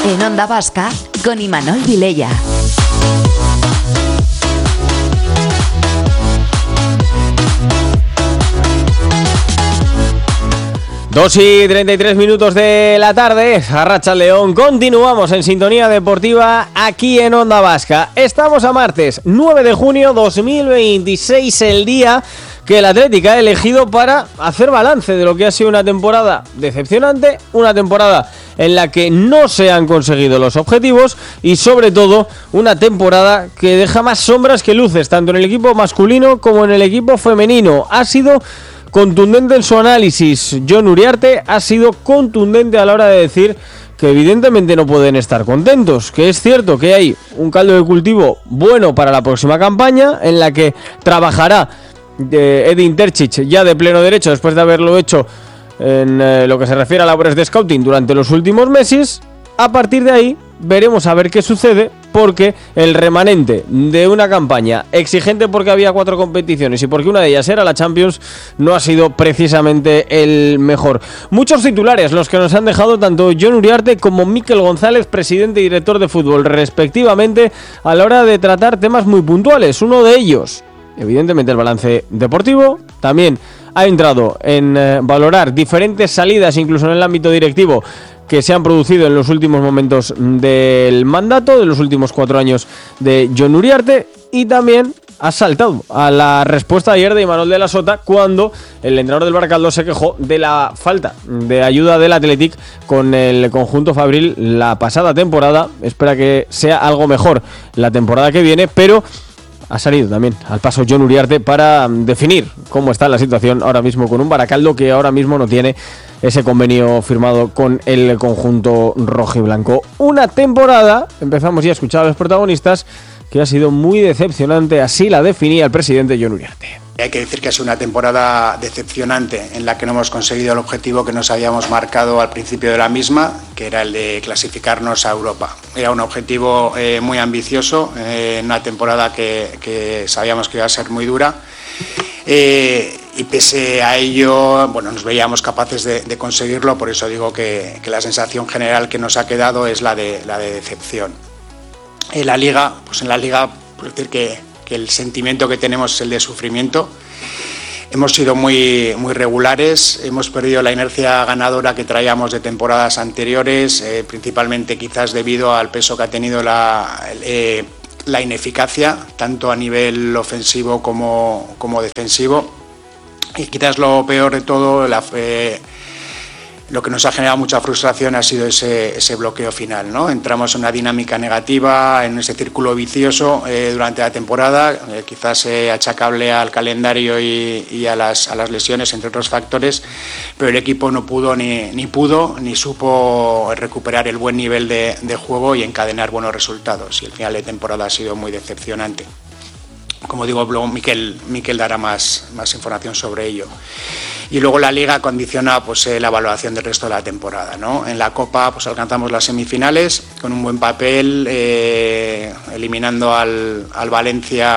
En Onda Vasca, con Imanol Vilella. Dos y 33 minutos de la tarde, Arratsalde León, continuamos en sintonía deportiva aquí en Onda Vasca. Estamos a martes 9 de junio 2026, el día que el Athletic ha elegido para hacer balance de lo que ha sido una temporada decepcionante, una temporada en la que no se han conseguido los objetivos y sobre todo una temporada que deja más sombras que luces, tanto en el equipo masculino como en el equipo femenino. Ha sido contundente en su análisis. Jon Uriarte ha sido contundente a la hora de decir que evidentemente no pueden estar contentos, que es cierto que hay un caldo de cultivo bueno para la próxima campaña en la que trabajará Edin Terzic ya de pleno derecho después de haberlo hecho en lo que se refiere a labores de scouting durante los últimos meses. A partir de ahí veremos a ver qué sucede, porque el remanente de una campaña exigente porque había 4 competiciones y porque una de ellas era la Champions no ha sido precisamente el mejor. Muchos titulares los que nos han dejado tanto Jon Uriarte como Mikel González, presidente y director de fútbol respectivamente, a la hora de tratar temas muy puntuales. Uno de ellos, evidentemente, el balance deportivo. También ha entrado en valorar diferentes salidas, incluso en el ámbito directivo, que se han producido en los últimos momentos del mandato, de los últimos 4 años de Jon Uriarte, y también ha saltado a la respuesta ayer de Imanol de la Sota cuando el entrenador del Baracaldo se quejó de la falta de ayuda del Athletic con el conjunto fabril la pasada temporada. Espera que sea algo mejor la temporada que viene, pero ha salido también al paso Jon Uriarte para definir cómo está la situación ahora mismo con un Baracaldo que ahora mismo no tiene ese convenio firmado con el conjunto rojiblanco. Una temporada, empezamos ya a escuchar a los protagonistas, que ha sido muy decepcionante, así la definía el presidente Jon Uriarte. Hay que decir que ha sido una temporada decepcionante en la que no hemos conseguido el objetivo que nos habíamos marcado al principio de la misma, que era el de clasificarnos a Europa. Era un objetivo muy ambicioso, una temporada que sabíamos que iba a ser muy dura. Y pese a ello, bueno, nos veíamos capaces de conseguirlo. Por eso digo que la sensación general que nos ha quedado es la de decepción. En la Liga, por decir que el sentimiento que tenemos es el de sufrimiento. Hemos sido muy regulares, hemos perdido la inercia ganadora que traíamos de temporadas anteriores, principalmente quizás debido al peso que ha tenido la ineficacia, tanto a nivel ofensivo como defensivo. Y quizás lo peor de todo, lo que nos ha generado mucha frustración ha sido ese bloqueo final, ¿no? Entramos en una dinámica negativa, en ese círculo vicioso durante la temporada, quizás achacable al calendario y a las lesiones, entre otros factores, pero el equipo no pudo ni supo recuperar el buen nivel de juego y encadenar buenos resultados, y el final de temporada ha sido muy decepcionante. Como digo, luego Mikel dará más información sobre ello. Y luego la Liga condiciona la evaluación del resto de la temporada, ¿no? En la Copa alcanzamos las semifinales con un buen papel, eliminando al Valencia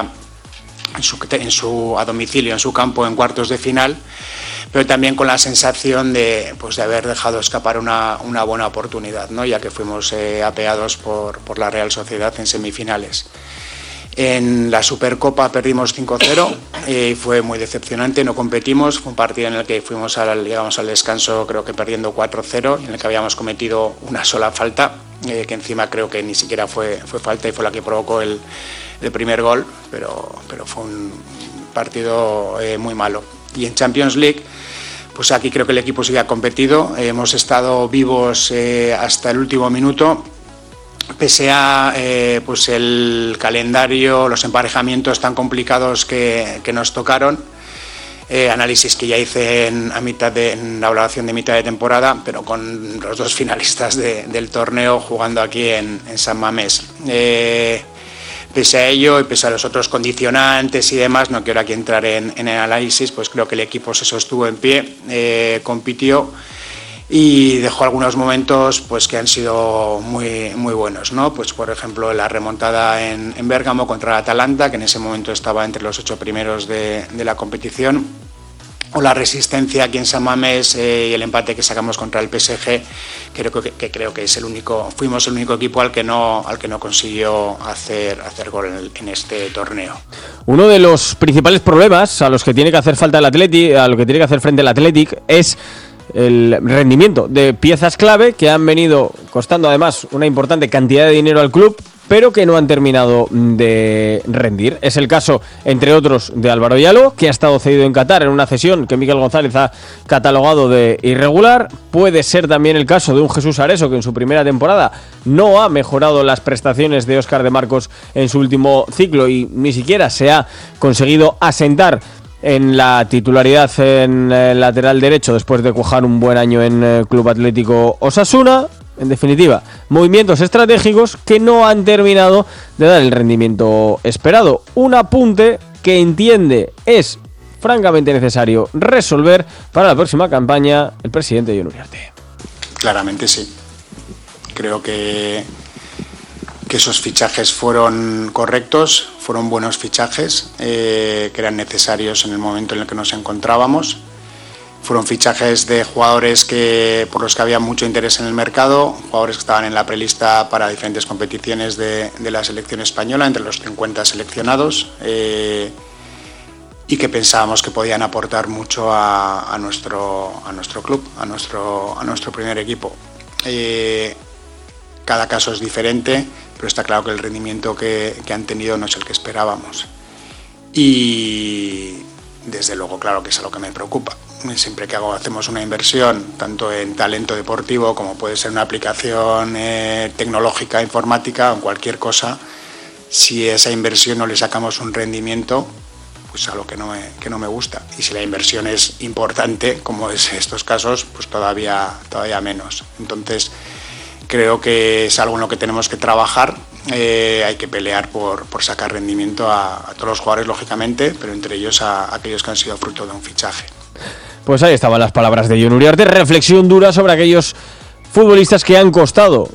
a domicilio, en su campo, en cuartos de final, pero también con la sensación de haber dejado escapar una buena oportunidad, ¿no? Ya que fuimos apeados por la Real Sociedad en semifinales. En la Supercopa perdimos 5-0, fue muy decepcionante, no competimos, fue un partido en el que llegamos al descanso creo que perdiendo 4-0, en el que habíamos cometido una sola falta, que encima creo que ni siquiera fue falta y fue la que provocó el primer gol, pero fue un partido muy malo. Y en Champions League, aquí creo que el equipo sí que ha competido, hemos estado vivos hasta el último minuto. Pese a el calendario, los emparejamientos tan complicados que nos tocaron, análisis que ya hice en la evaluación de mitad de temporada, pero con los 2 finalistas del torneo jugando aquí en San Mamés. Pese a ello y pese a los otros condicionantes y demás, no quiero aquí entrar en el análisis, creo que el equipo se sostuvo en pie, compitió y dejó algunos momentos que han sido muy buenos, ¿no? Por ejemplo, la remontada en Bérgamo contra el Atalanta, que en ese momento estaba entre los 8 primeros de la competición, la resistencia aquí en San Mamés y el empate que sacamos contra el PSG, creo que es fuimos el único equipo al que no consiguió hacer gol en este torneo. Uno de los principales problemas a los que tiene que hacer falta el Athletic, a lo que tiene que hacer frente el Athletic, es el rendimiento de piezas clave que han venido costando además una importante cantidad de dinero al club, pero que no han terminado de rendir. Es el caso, entre otros, de Álvaro Diallo, que ha estado cedido en Qatar en una cesión que Mikel González ha catalogado de irregular. Puede ser también el caso de un Jesús Areso, que en su primera temporada no ha mejorado las prestaciones de Óscar de Marcos en su último ciclo y ni siquiera se ha conseguido asentar en la titularidad en el lateral derecho después de cuajar un buen año en Club Atlético Osasuna. En definitiva, movimientos estratégicos que no han terminado de dar el rendimiento esperado. Un apunte que entiende es francamente necesario resolver para la próxima campaña el presidente Jon Uriarte. Claramente sí. Creo que esos fichajes fueron correctos, fueron buenos fichajes, que eran necesarios en el momento en el que nos encontrábamos. Fueron fichajes de jugadores por los que había mucho interés en el mercado, jugadores que estaban en la prelista para diferentes competiciones de la selección española, entre los 50 seleccionados, y que pensábamos que podían aportar mucho a nuestro club, a nuestro primer equipo. Cada caso es diferente, pero está claro que el rendimiento que han tenido no es el que esperábamos. Y desde luego, claro que es algo que me preocupa. Siempre que hacemos una inversión, tanto en talento deportivo como puede ser una aplicación tecnológica, informática o cualquier cosa, si a esa inversión no le sacamos un rendimiento, pues algo que no me gusta. Y si la inversión es importante, como es en estos casos, pues todavía menos. Entonces, creo que es algo en lo que tenemos que trabajar. Hay que pelear por sacar rendimiento a todos los jugadores, lógicamente, pero entre ellos a aquellos que han sido fruto de un fichaje. Pues ahí estaban las palabras de Jon Uriarte, reflexión dura sobre aquellos futbolistas que han costado,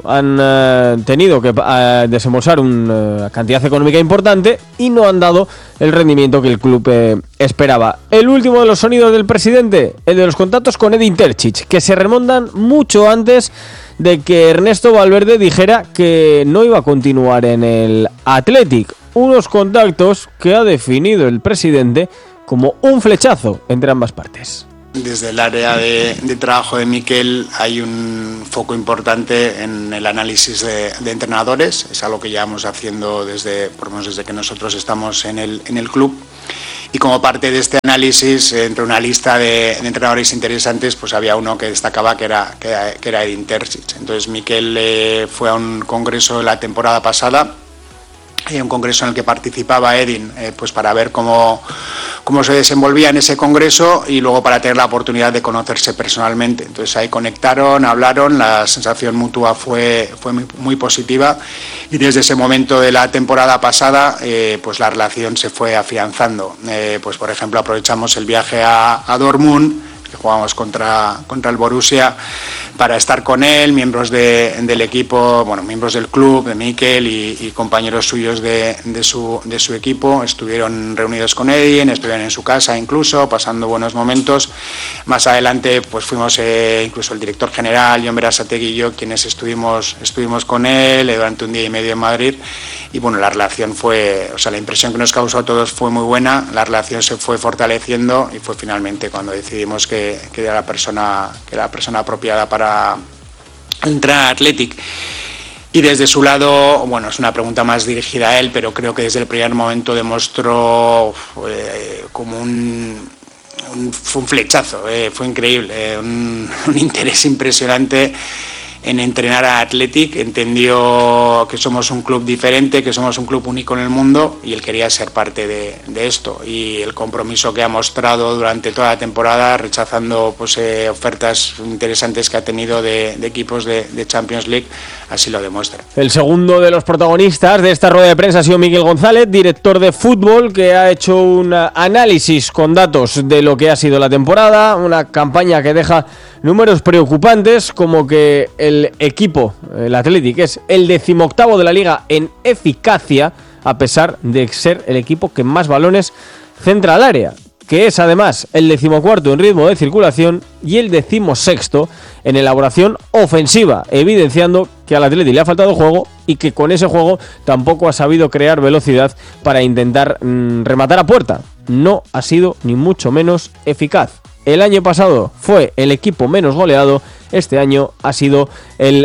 han tenido que desembolsar una cantidad económica importante y no han dado el rendimiento que el club esperaba. El último de los sonidos del presidente, el de los contactos con Edin Terzic, que se remontan mucho antes de que Ernesto Valverde dijera que no iba a continuar en el Athletic. Unos contactos que ha definido el presidente como un flechazo entre ambas partes. Desde el área de trabajo de Mikel hay un foco importante en el análisis de entrenadores. Es algo que llevamos haciendo por lo menos desde que nosotros estamos en el club. Y como parte de este análisis, entre una lista de entrenadores interesantes, pues había uno que destacaba que era Edin Terzic. Entonces Mikel fue a un congreso la temporada pasada, un congreso en el que participaba Edin, pues para ver cómo se desenvolvía en ese congreso y luego para tener la oportunidad de conocerse personalmente. Entonces ahí conectaron, hablaron, la sensación mutua fue muy positiva y desde ese momento de la temporada pasada pues la relación se fue afianzando. Pues por ejemplo aprovechamos el viaje a Dortmund, que jugamos contra el Borussia, para estar con él, miembros del equipo, miembros del club, de Mikel y compañeros suyos de su equipo, estuvieron reunidos con Edin, estuvieron en su casa incluso, pasando buenos momentos. Más adelante pues fuimos incluso el director general, Jon Berasategui y yo, quienes estuvimos con él durante un día y medio en Madrid, y la relación la impresión que nos causó a todos fue muy buena, la relación se fue fortaleciendo y fue finalmente cuando decidimos que era la persona apropiada para entrar a Athletic. Y desde su lado, es una pregunta más dirigida a él, pero creo que desde el primer momento demostró como fue un flechazo, fue increíble, un interés impresionante en entrenar a Athletic. Entendió que somos un club diferente, que somos un club único en el mundo y él quería ser parte de esto, y el compromiso que ha mostrado durante toda la temporada, rechazando ofertas interesantes que ha tenido de equipos de Champions League, así lo demuestra. El segundo de los protagonistas de esta rueda de prensa ha sido Mikel González, director de fútbol, que ha hecho un análisis con datos de lo que ha sido la temporada, una campaña que deja números preocupantes, como que el equipo, el Athletic, es el 18º de la liga en eficacia, a pesar de ser el equipo que más balones centra al área. que es además el 14º en ritmo de circulación y el 16º en elaboración ofensiva, evidenciando que al Atleti le ha faltado juego y que con ese juego tampoco ha sabido crear velocidad para intentar rematar a puerta. No ha sido ni mucho menos eficaz. El año pasado fue el equipo menos goleado, este año ha sido el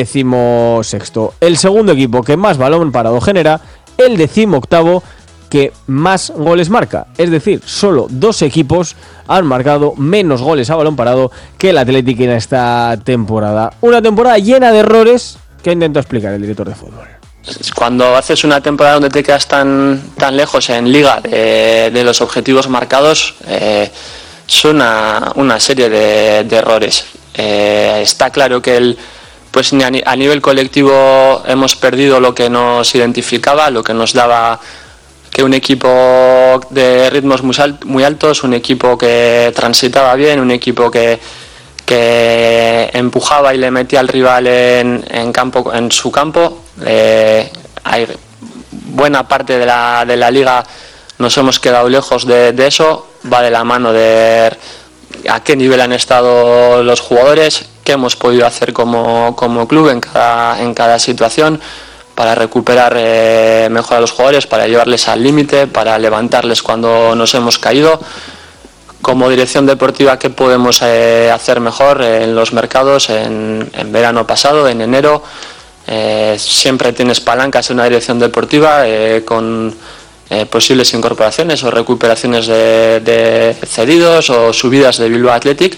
16º. El segundo equipo que más balón parado genera, el 18º que más goles marca. Es decir, solo 2 equipos han marcado menos goles a balón parado que el Athletic en esta temporada. Una temporada llena de errores que intentó explicar el director de fútbol. Cuando haces una temporada donde te quedas tan lejos en Liga de los objetivos marcados, son una serie de errores. Está claro que pues a nivel colectivo hemos perdido lo que nos identificaba, lo que nos daba que un equipo de ritmos muy altos, un equipo que transitaba bien, un equipo que empujaba y le metía al rival en su campo. Hay buena parte de la liga nos hemos quedado lejos de eso. Va de la mano de a qué nivel han estado los jugadores, qué hemos podido hacer como club en cada situación para recuperar mejor a los jugadores, para llevarles al límite, para levantarles cuando nos hemos caído. Como dirección deportiva, ¿qué podemos hacer mejor en los mercados en verano pasado, en enero? Siempre tienes palancas en una dirección deportiva con posibles incorporaciones o recuperaciones de cedidos o subidas de Bilbao Athletic,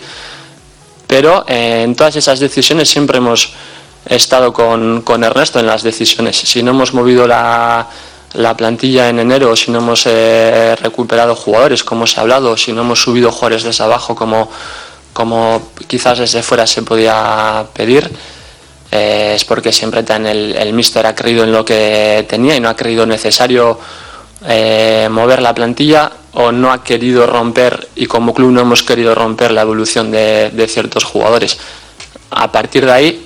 pero en todas esas decisiones siempre hemos estado con Ernesto en las decisiones. Si no hemos movido la plantilla en enero, si no hemos recuperado jugadores como se ha hablado, si no hemos subido jugadores desde abajo como quizás desde fuera se podía pedir, es porque siempre el míster ha creído en lo que tenía y no ha creído necesario mover la plantilla, o no ha querido romper, y como club no hemos querido romper la evolución de ciertos jugadores. A partir de ahí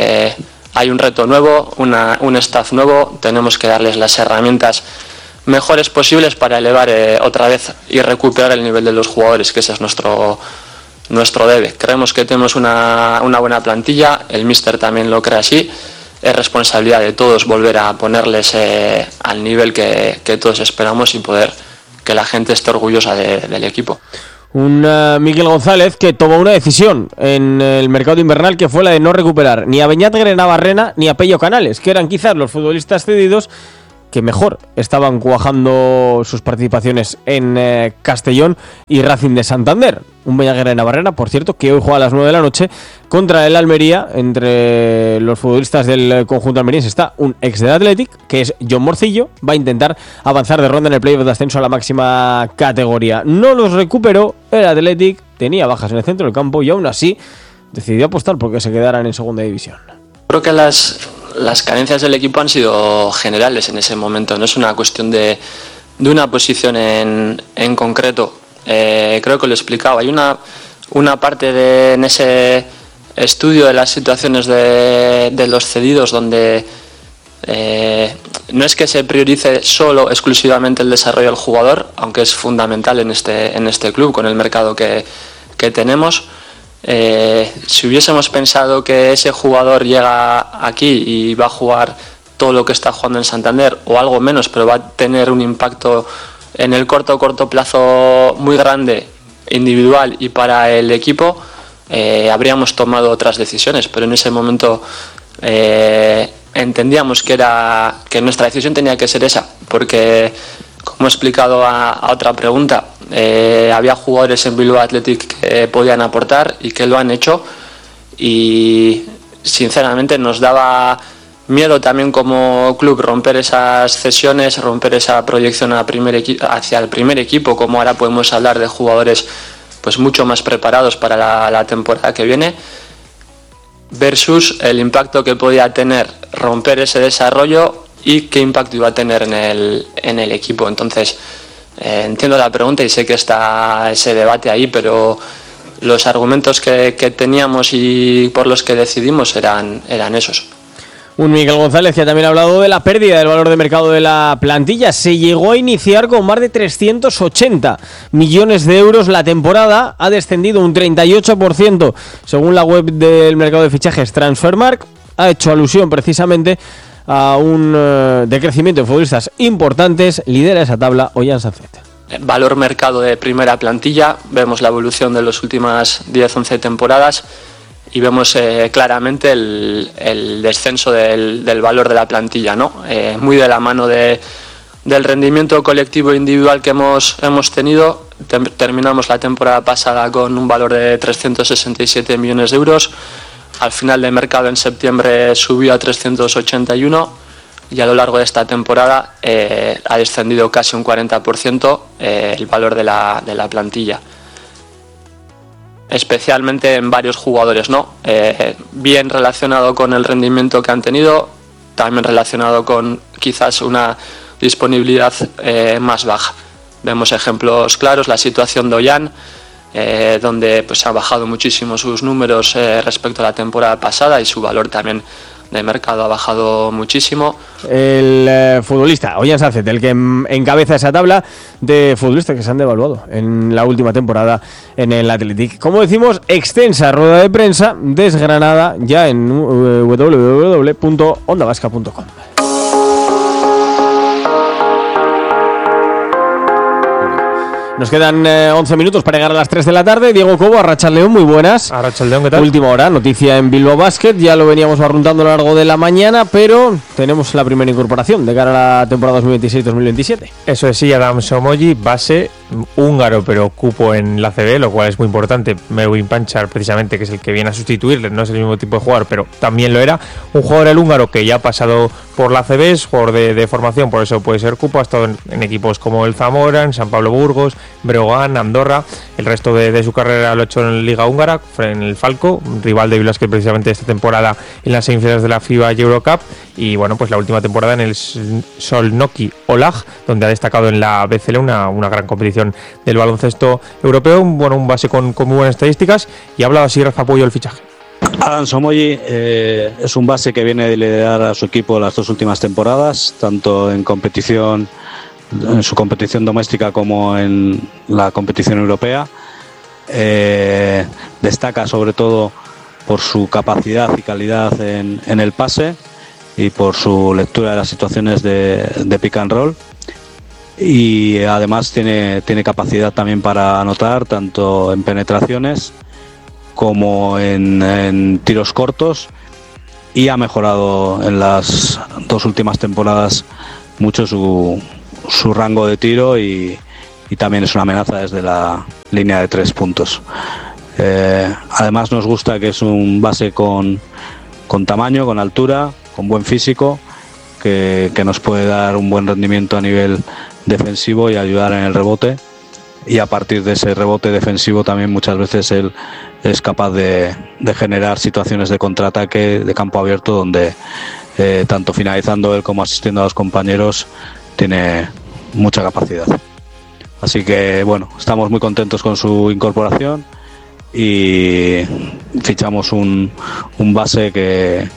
hay un reto nuevo, un staff nuevo, tenemos que darles las herramientas mejores posibles para elevar otra vez y recuperar el nivel de los jugadores, que ese es nuestro debe. Creemos que tenemos una buena plantilla, el míster también lo cree así. Es responsabilidad de todos volver a ponerles al nivel que todos esperamos y poder que la gente esté orgullosa del equipo. Un Miguel González que tomó una decisión en el mercado invernal, que fue la de no recuperar ni a Beñat Grenabarrena ni a Pello Canales, que eran quizás los futbolistas cedidos que mejor estaban cuajando sus participaciones en Castellón y Racing de Santander. Un Beñat Grenabarrena, por cierto, que hoy juega a las 9 de la noche contra el Almería. Entre los futbolistas del conjunto almeriense está un ex del Athletic, que es John Morcillo. Va a intentar avanzar de ronda en el playoff de ascenso a la máxima categoría. No los recuperó el Athletic, tenía bajas en el centro del campo y aún así decidió apostar porque se quedaran en segunda división. Creo que las carencias del equipo han sido generales en ese momento, no es una cuestión de una posición en concreto. Creo que lo he explicado. Hay una parte en ese estudio de las situaciones de los cedidos donde no es que se priorice solo exclusivamente el desarrollo del jugador, aunque es fundamental en este club con el mercado que tenemos. Si hubiésemos pensado que ese jugador llega aquí y va a jugar todo lo que está jugando en Santander o algo menos, pero va a tener un impacto en el corto plazo muy grande, individual y para el equipo, habríamos tomado otras decisiones, pero en ese momento entendíamos que nuestra decisión tenía que ser esa, porque como he explicado a otra pregunta, había jugadores en Bilbao Athletic que podían aportar y que lo han hecho, y sinceramente nos daba miedo también como club romper esas cesiones, romper esa proyección hacia el primer equipo, como ahora podemos hablar de jugadores pues mucho más preparados para la temporada que viene, versus el impacto que podía tener romper ese desarrollo y qué impacto iba a tener en el equipo. Entonces entiendo la pregunta y sé que está ese debate ahí, pero los argumentos que teníamos y por los que decidimos eran esos. Un Miguel González que también ha hablado de la pérdida del valor de mercado de la plantilla. Se llegó a iniciar con más de 380 millones de euros la temporada. Ha descendido un 38% según la web del mercado de fichajes Transfermarkt. Ha hecho alusión precisamente a un decrecimiento de futbolistas importantes. Lidera esa tabla Ollán Sanzet. Valor mercado de primera plantilla. Vemos la evolución de las últimas 10-11 temporadas. Y vemos claramente el descenso del valor de la plantilla, ¿no? Muy de la mano del rendimiento colectivo e individual que hemos tenido. Terminamos la temporada pasada con un valor de 367 millones de euros. Al final de mercado en septiembre subió a 381 y a lo largo de esta temporada ha descendido casi un 40% el valor de la plantilla. Especialmente en varios jugadores, ¿no? Bien relacionado con el rendimiento que han tenido, también relacionado con quizás una disponibilidad más baja. Vemos ejemplos claros, la situación de Ollán, donde pues ha bajado muchísimo sus números respecto a la temporada pasada y su valor también de mercado ha bajado muchísimo. El futbolista Ollán Sanzet, el que encabeza esa tabla de futbolistas que se han devaluado en la última temporada en el Athletic. Como decimos, extensa rueda de prensa desgranada ya en www.ondavasca.com. Nos quedan 11 minutos para llegar a las 3 de la tarde. Diego Cobo, Arratsaldeon, muy buenas. Arratsaldeon, ¿qué tal? Última hora, noticia en Bilbao Basket. Ya lo veníamos barruntando a lo largo de la mañana, pero tenemos la primera incorporación de cara a la temporada 2026-2027. Eso es, sí, Adam Somoji, base húngaro, pero cupo en la CB, lo cual es muy importante. Merwin Panchar, precisamente, que es el que viene a sustituirle, no es el mismo tipo de jugador, pero también lo era. Un jugador el húngaro que ya ha pasado por la CB, es jugador de formación, por eso puede ser cupo. Ha estado en equipos como el Zamora, en San Pablo Burgos, Breogán, Andorra. El resto de su carrera lo ha hecho en Liga Húngara, en el Falco, rival de Bilbao precisamente esta temporada en las semifinales de la FIBA Eurocup. Y bueno, pues la última temporada en el Solnoki Olag, donde ha destacado en la BCL, una gran competición del baloncesto europeo. Un base con muy buenas estadísticas. Y ha hablado así Rafa Puyo el fichaje. Adam Somoji es un base que viene de liderar a su equipo las dos últimas temporadas, tanto en su competición doméstica como en la competición europea. Destaca sobre todo por su capacidad y calidad en el pase y por su lectura de las situaciones de pick and roll, y además tiene capacidad también para anotar tanto en penetraciones como en tiros cortos, y ha mejorado en las dos últimas temporadas mucho su rango de tiro y también es una amenaza desde la línea de 3 puntos. Además nos gusta que es un base con tamaño, con altura, con buen físico, que nos puede dar un buen rendimiento a nivel defensivo y ayudar en el rebote, y a partir de ese rebote defensivo también muchas veces él es capaz de generar situaciones de contraataque de campo abierto donde tanto finalizando él como asistiendo a los compañeros tiene mucha capacidad. Así que bueno, estamos muy contentos con su incorporación y fichamos un base que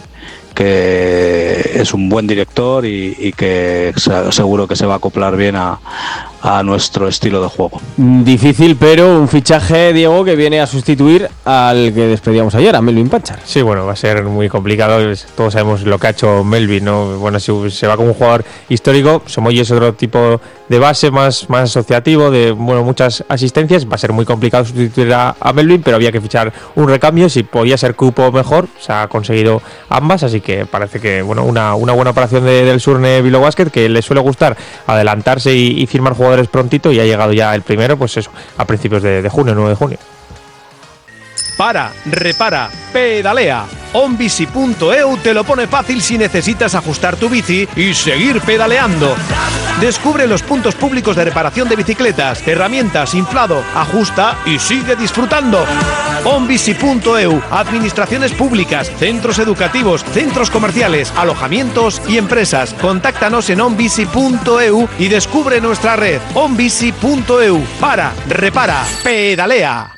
es un buen director y que seguro que se va a acoplar bien a nuestro estilo de juego. Difícil, pero un fichaje, Diego, que viene a sustituir al que despedíamos ayer, a Merwin Panchar. Sí, bueno, va a ser muy complicado. Todos sabemos lo que ha hecho Merwin, ¿no? Bueno, si se va como un jugador histórico, Somoji es otro tipo de base, más asociativo, de muchas asistencias. Va a ser muy complicado sustituir a Merwin, pero había que fichar un recambio. Si podía ser cupo mejor, se ha conseguido ambas, así que parece que una buena operación del Surne Bilbao Basket, que le suele gustar adelantarse y firmar jugadores prontito, y ha llegado ya el primero, pues eso, a principios de junio, 9 de junio. Para, repara, pedalea. onbici.eu te lo pone fácil si necesitas ajustar tu bici y seguir pedaleando. Descubre los puntos públicos de reparación de bicicletas, herramientas, inflado, ajusta y sigue disfrutando. onbici.eu, administraciones públicas, centros educativos, centros comerciales, alojamientos y empresas. Contáctanos en onbici.eu y descubre nuestra red. onbici.eu. Para, repara, pedalea.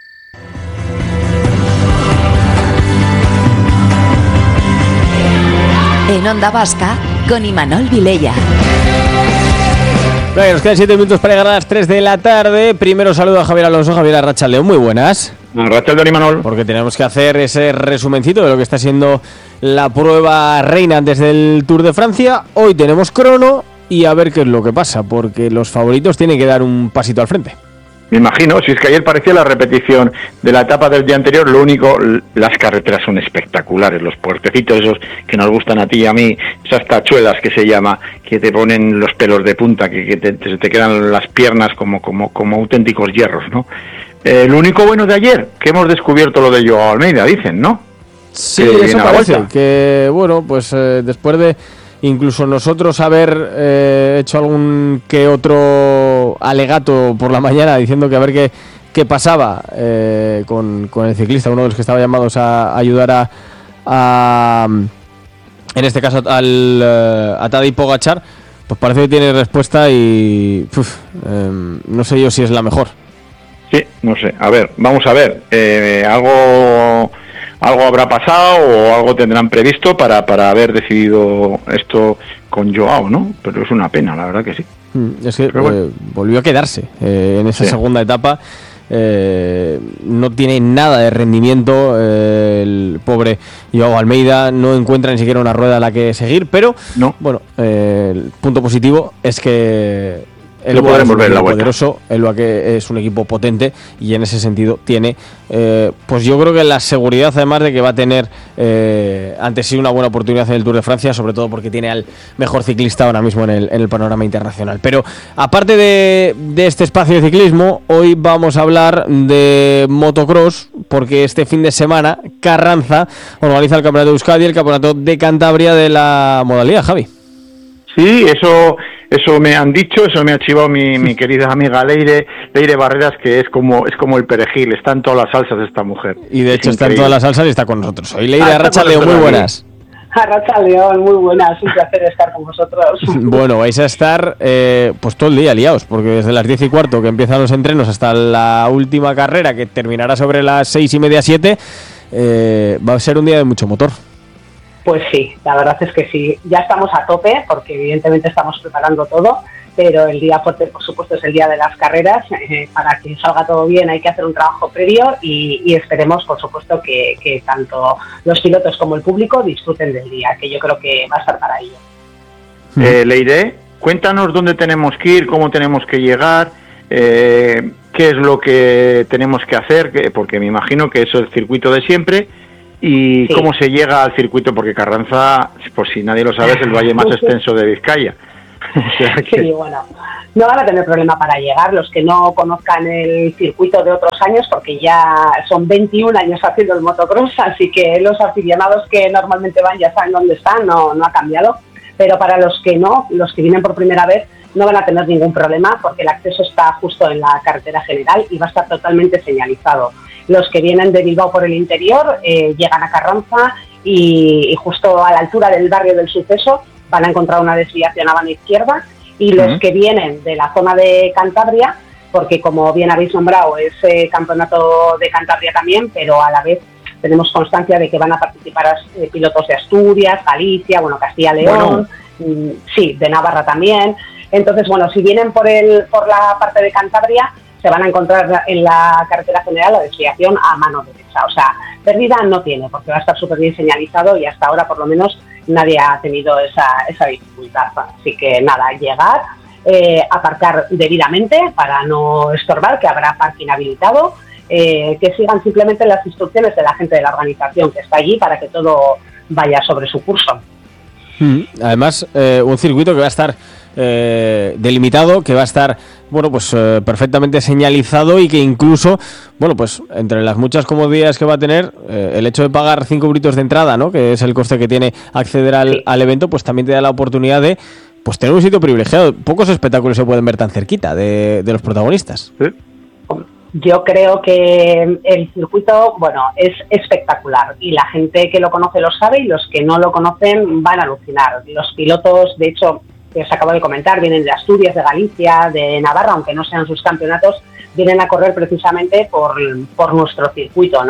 en Onda Vasca con Imanol Vilella. Bueno, nos quedan 7 minutos para llegar a las 3 de la tarde. Primero saludo a Javier Alonso, Javier Arratsaldeon, muy buenas. Arratsaldeon, Imanol. Porque tenemos que hacer ese resumencito de lo que está siendo la prueba reina antes del Tour de Francia. Hoy tenemos crono y a ver qué es lo que pasa, porque los favoritos tienen que dar un pasito al frente. Me imagino, si es que ayer parecía la repetición de la etapa del día anterior, lo único, las carreteras son espectaculares, los puertecitos esos que nos gustan a ti y a mí, esas tachuelas que se llama, que te ponen los pelos de punta, que te quedan las piernas como auténticos hierros, ¿no? Lo único bueno de ayer, que hemos descubierto lo de Joao Almeida, dicen, ¿no? Sí, eso parece, que bueno, pues después de incluso nosotros haber hecho algún que otro alegato por la mañana diciendo que a ver qué pasaba con el ciclista, uno de los que estaba llamados a ayudar a en este caso a Tadej Pogačar, pues parece que tiene respuesta y no sé yo si es la mejor. Sí, no sé, a ver, vamos a ver, algo habrá pasado o algo tendrán previsto para haber decidido esto con Joao, ¿no? Pero es una pena, la verdad que sí. Es que volvió a quedarse en esa segunda etapa. No tiene nada de rendimiento el pobre Joao Almeida, no encuentra ni siquiera una rueda a la que seguir, pero bueno, el punto positivo es que el Elba es un equipo poderoso, Elba que es un equipo potente y en ese sentido tiene, pues yo creo que la seguridad además de que va a tener ante sí una buena oportunidad en el Tour de Francia, sobre todo porque tiene al mejor ciclista ahora mismo en el panorama internacional. Pero aparte de este espacio de ciclismo, hoy vamos a hablar de motocross, porque este fin de semana Carranza organiza el Campeonato de Euskadi y el Campeonato de Cantabria de la modalidad, Javi. Sí, eso me han dicho, eso me ha chivado mi querida amiga Leire Barreras, que es como el perejil, está en todas las salsas esta mujer. Y de hecho está en todas las salsas y está con nosotros. Hoy Leire Arratsaldeon, muy buenas. Arratsaldeon, muy buenas, un placer estar con vosotros. Bueno, vais a estar pues todo el día liados, porque desde las 10:15 que empiezan los entrenos hasta la última carrera, que terminará sobre las 6:30, 7, va a ser un día de mucho motor. Pues sí, la verdad es que sí. Ya estamos a tope porque evidentemente estamos preparando todo, pero el día fuerte, por supuesto, es el día de las carreras. Para que salga todo bien hay que hacer un trabajo previo y esperemos, por supuesto, que tanto los pilotos como el público disfruten del día, que yo creo que va a estar para ello. Leire, cuéntanos dónde tenemos que ir, cómo tenemos que llegar, qué es lo que tenemos que hacer, porque me imagino que eso es el circuito de siempre. ¿Y cómo se llega al circuito? Porque Carranza, por si nadie lo sabe, es el valle más extenso de Vizcaya. O sea que... Sí, bueno, no van a tener problema para llegar los que no conozcan el circuito de otros años, porque ya son 21 años haciendo el motocross, así que los aficionados que normalmente van ya saben dónde están, no ha cambiado. Pero para los que no, los que vienen por primera vez, no van a tener ningún problema, porque el acceso está justo en la carretera general y va a estar totalmente señalizado. Los que vienen de Bilbao por el interior llegan a Carranza y justo a la altura del barrio del Suceso van a encontrar una desviación a mano izquierda, y los que vienen de la zona de Cantabria, porque como bien habéis nombrado es campeonato de Cantabria también, pero a la vez tenemos constancia de que van a participar pilotos de Asturias, Galicia, Castilla-León, sí, de Navarra también. Entonces, bueno, si vienen por la parte de Cantabria, se van a encontrar en la carretera general la desviación a mano derecha. O sea, pérdida no tiene, porque va a estar súper bien señalizado y hasta ahora, por lo menos, nadie ha tenido esa dificultad. Así que nada, llegar, aparcar debidamente para no estorbar, que habrá parking habilitado, que sigan simplemente las instrucciones de la gente de la organización que está allí para que todo vaya sobre su curso. Además, un circuito que va a estar delimitado, que va a estar perfectamente señalizado y que incluso, pues entre las muchas comodidades que va a tener, el hecho de pagar 5 euritos de entrada, ¿no?, que es el coste que tiene acceder al evento, pues también te da la oportunidad de tener un sitio privilegiado. Pocos espectáculos se pueden ver tan cerquita de los protagonistas. ¿Sí? Yo creo que el circuito, es espectacular y la gente que lo conoce lo sabe y los que no lo conocen van a alucinar. Los pilotos, de hecho, que os acabo de comentar, vienen de Asturias, de Galicia, de Navarra, aunque no sean sus campeonatos, vienen a correr precisamente por nuestro circuito, ¿no?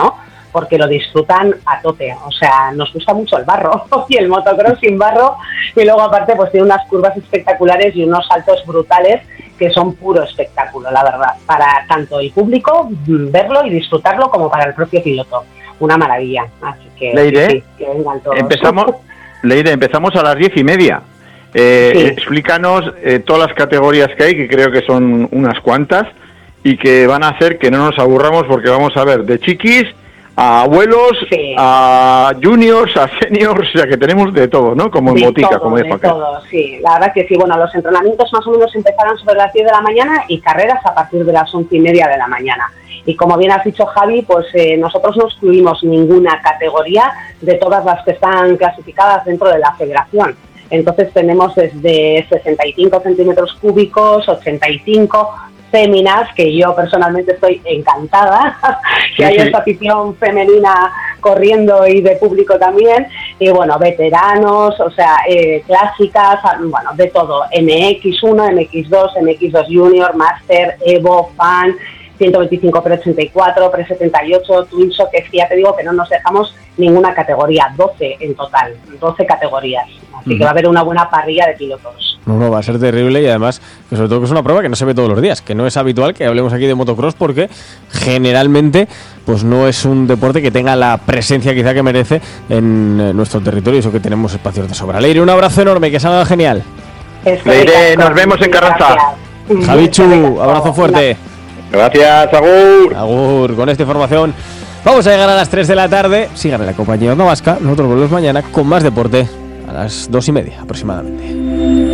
porque lo disfrutan a tope. O sea, nos gusta mucho el barro y el motocross sin barro, y luego aparte pues tiene unas curvas espectaculares y unos saltos brutales que son puro espectáculo, la verdad, para tanto el público verlo y disfrutarlo como para el propio piloto. Una maravilla. Así que, Leire, sí, que vengan todos. Empezamos a las 10:30. Explícanos todas las categorías que hay, que creo que son unas cuantas, y que van a hacer que no nos aburramos, porque vamos a ver de chiquis a abuelos, a juniors, a seniors, o sea que tenemos de todo, ¿no? Como en botica, como dijo aquel. Todo, sí. La verdad que sí, bueno, los entrenamientos más o menos empezarán sobre las 10 de la mañana y carreras a partir de las 11:30 de la mañana. Y como bien has dicho, Javi, pues nosotros no excluimos ninguna categoría de todas las que están clasificadas dentro de la federación. Entonces tenemos desde 65 centímetros cúbicos, 85 féminas, que yo personalmente estoy encantada que haya esta afición femenina corriendo y de público también, y bueno, veteranos, o sea, clásicas, bueno, de todo, MX1, MX2, MX2 Junior, Master, Evo, Fan, 125 pre-84, pre-78, Twin Shock, que ya te digo que no nos dejamos ninguna categoría, 12 en total, 12 categorías, así que va a haber una buena parrilla de pilotos. No, va a ser terrible, y además, que sobre todo que es una prueba que no se ve todos los días, que no es habitual que hablemos aquí de motocross, porque generalmente pues no es un deporte que tenga la presencia quizá que merece en nuestro territorio, eso que tenemos espacios de sobra. Leire, un abrazo enorme, que salga genial. Leire, nos vemos en Carranza. Javichu, abrazo fuerte. Gracias, agur. Agur, con esta información vamos a llegar a las 3 de la tarde. Sigan en la compañía Onda Vasca, nosotros volvemos mañana con más deporte a las 2:30 aproximadamente.